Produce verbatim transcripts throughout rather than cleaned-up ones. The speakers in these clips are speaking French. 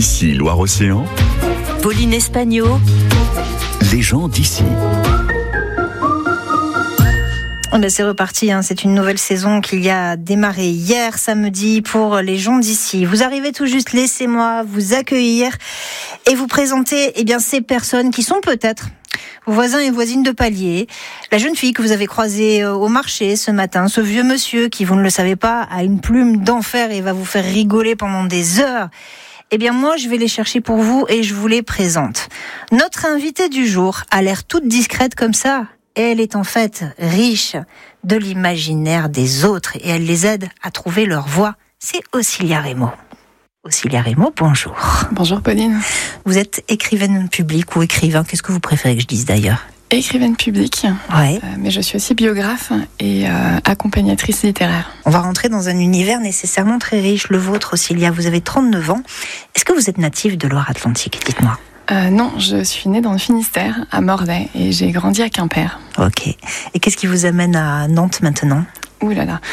Ici Loire-Océan, Pauline Espagno, les gens d'ici. Oh ben c'est reparti, hein. C'est une nouvelle saison qui a démarré hier samedi pour les gens d'ici. Vous arrivez tout juste, laissez-moi vous accueillir et vous présenter eh bien, ces personnes qui sont peut-être vos voisins et voisines de palier, la jeune fille que vous avez croisée au marché ce matin, ce vieux monsieur qui, vous ne le savez pas, a une plume d'enfer et va vous faire rigoler pendant des heures. Eh bien moi, je vais les chercher pour vous et je vous les présente. Notre invitée du jour a l'air toute discrète comme ça. Elle est en fait riche de l'imaginaire des autres et elle les aide à trouver leur voie. C'est Ausilia Remo. Ausilia Remo, bonjour. Bonjour Pauline. Vous êtes écrivaine publique ou écrivain, qu'est-ce que vous préférez que je dise d'ailleurs ? Écrivaine publique, ouais. euh, mais je suis aussi biographe et euh, accompagnatrice littéraire. On va rentrer dans un univers nécessairement très riche, le vôtre Ausilia. Vous avez trente-neuf ans. Est-ce que vous êtes native de Loire-Atlantique ? Dites-moi. Euh, non, je suis née dans le Finistère, à Morlaix, et j'ai grandi à Quimper. Ok. Et qu'est-ce qui vous amène à Nantes maintenant ? Ouh là là.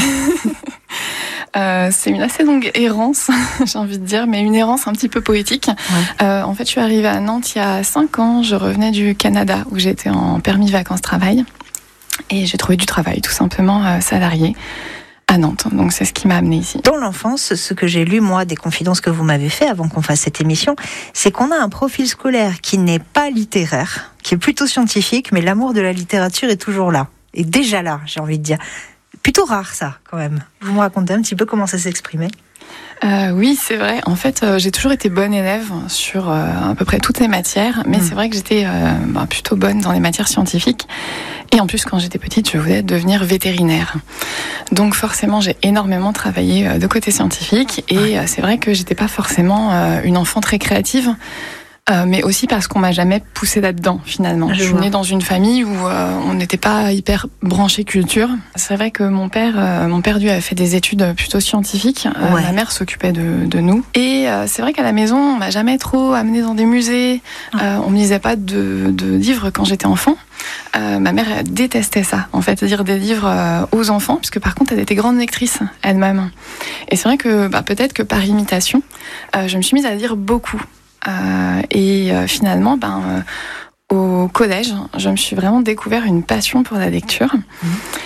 euh, c'est une assez longue errance, j'ai envie de dire, mais une errance un petit peu poétique. Ouais. Euh, en fait, je suis arrivée à Nantes il y a cinq ans. Je revenais du Canada, où j'étais en permis vacances-travail. Et j'ai trouvé du travail, tout simplement euh, salarié. À Nantes, donc c'est ce qui m'a amenée ici. Dans l'enfance, ce que j'ai lu, moi, des confidences que vous m'avez fait avant qu'on fasse cette émission, c'est qu'on a un profil scolaire qui n'est pas littéraire, qui est plutôt scientifique, mais l'amour de la littérature est toujours là. Et déjà là, j'ai envie de dire. Plutôt rare, ça, quand même. Vous me racontez un petit peu comment ça s'exprimait ? Euh, oui, c'est vrai. En fait, euh, j'ai toujours été bonne élève sur euh, à peu près toutes les matières, mais mmh. c'est vrai que j'étais euh, bah, plutôt bonne dans les matières scientifiques. Et en plus, quand j'étais petite, je voulais devenir vétérinaire. Donc forcément, j'ai énormément travaillé euh, de côté scientifique. Et euh, c'est vrai que j'étais pas forcément euh, une enfant très créative. Euh, mais aussi parce qu'on m'a jamais poussée là-dedans, finalement. Je, je suis née dans une famille où euh, on n'était pas hyper branché culture. C'est vrai que mon père, euh, mon père lui avait fait des études plutôt scientifiques. Euh, ouais. Ma mère s'occupait de, de nous. Et euh, c'est vrai qu'à la maison, on m'a jamais trop amenée dans des musées. Euh, on me lisait pas de, de livres quand j'étais enfant. Euh, ma mère elle détestait ça, en fait, lire des livres euh, aux enfants, puisque par contre elle était grande lectrice elle-même. Et c'est vrai que bah, peut-être que par imitation, euh, je me suis mise à lire beaucoup. Euh, et euh, finalement, ben, euh, au collège, je me suis vraiment découvert une passion pour la lecture. Mmh.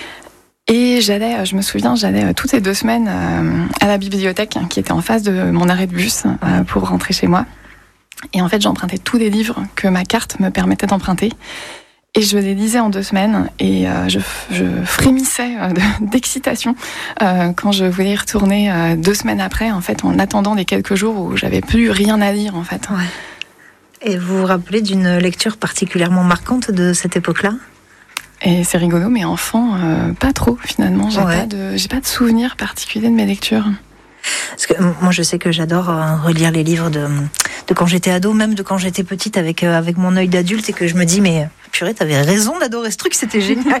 Et j'allais, je me souviens, j'allais toutes les deux semaines euh, à la bibliothèque qui était en face de mon arrêt de bus euh, pour rentrer chez moi. Et en fait, j'empruntais tous les livres que ma carte me permettait d'emprunter. Et je les lisais en deux semaines et euh, je, je frémissais euh, d'excitation euh, quand je voulais y retourner euh, deux semaines après, en fait, en attendant les quelques jours où j'avais plus rien à lire, en fait. Ouais. Et vous vous rappelez d'une lecture particulièrement marquante de cette époque-là ? Et c'est rigolo, mais enfant, euh, pas trop finalement. J'ai ouais. pas de, j'ai pas de souvenirs particuliers de mes lectures. Parce que moi, je sais que j'adore euh, relire les livres de, de quand j'étais ado, même de quand j'étais petite avec, euh, avec mon œil d'adulte, et que je me dis, mais purée, t'avais raison d'adorer ce truc, c'était génial.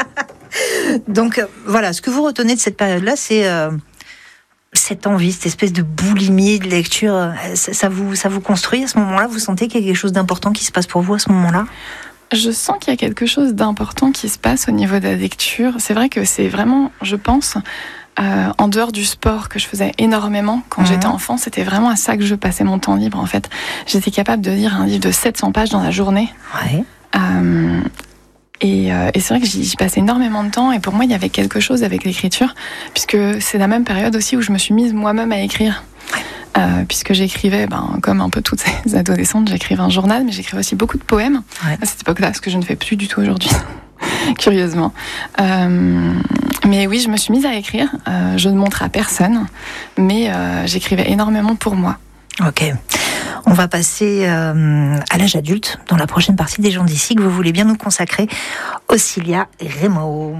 Donc, euh, voilà, ce que vous retenez de cette période-là, c'est euh, cette envie, cette espèce de boulimie de lecture. Euh, ça, ça, vous, ça vous construit à ce moment-là ? Vous sentez qu'il y a quelque chose d'important qui se passe pour vous à ce moment-là ? Je sens qu'il y a quelque chose d'important qui se passe au niveau de la lecture. C'est vrai que c'est vraiment, je pense... Euh, en dehors du sport que je faisais énormément quand mmh. j'étais enfant, c'était vraiment à ça que je passais mon temps libre en fait. J'étais capable de lire un livre de sept cents pages dans la journée. Ouais. Euh, et, euh, et c'est vrai que j'y, j'y passais énormément de temps et pour moi il y avait quelque chose avec l'écriture puisque c'est la même période aussi où je me suis mise moi-même à écrire. Ouais. Euh, puisque j'écrivais, ben, comme un peu toutes ces adolescentes, j'écrivais un journal mais j'écrivais aussi beaucoup de poèmes ouais. à cette époque-là, ce que je ne fais plus du tout aujourd'hui. Curieusement. Euh, mais oui, je me suis mise à écrire. Euh, je ne montre à personne, mais euh, j'écrivais énormément pour moi. Ok. On va passer euh, à l'âge adulte dans la prochaine partie des gens d'ici que vous voulez bien nous consacrer. Ausilia Remo.